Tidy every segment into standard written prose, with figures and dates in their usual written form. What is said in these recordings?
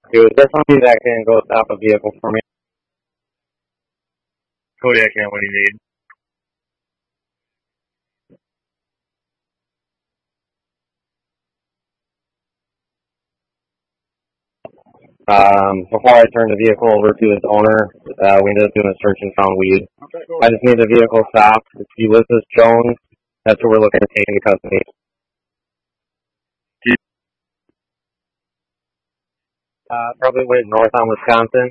Dude, there's somebody that can go stop a vehicle for me. Kodiak, what do you need? Before I turned the vehicle over to its owner, we ended up doing a search and found weed. Okay, I just need the vehicle stopped. It's Ulysses Jones. That's who we're looking to take into custody. Probably went north on Wisconsin.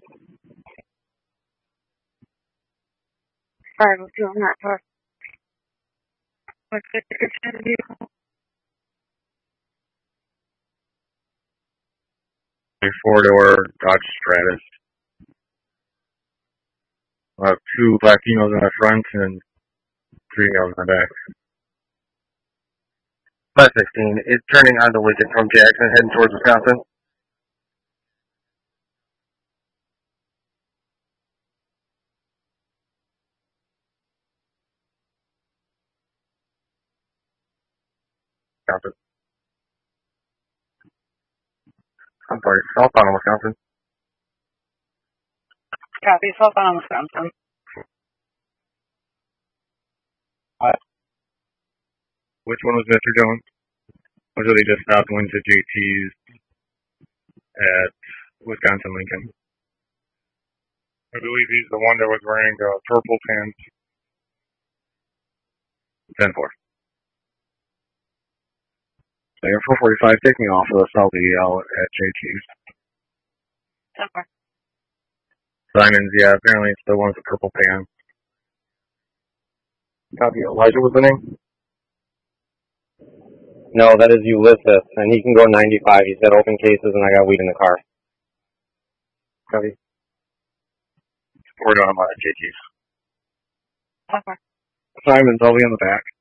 Sorry, I was doing that first. What's the description of the vehicle? A four-door Dodge Stratus. Two Latinos in the front and 3 males in the back. 516. It's turning onto Lincoln from Jackson, heading towards Wisconsin. Wisconsin. I'm sorry, southbound Wisconsin. Copy, southbound Wisconsin. Which one was Mr. Jones? Or did they just stop and went to JT's at Wisconsin Lincoln? I believe he's the one that was wearing purple pants. 10-4. So you're 445 taking off for the South EL at JT's. 10-4. Simons, yeah, apparently it's the one with the purple pants. Copy. Elijah was the name? No, that is Ulysses, and he can go 95. He's got open cases, and I got weed in the car. Copy. We're doing at JT's. 10-4. Simons, I'll be in the back.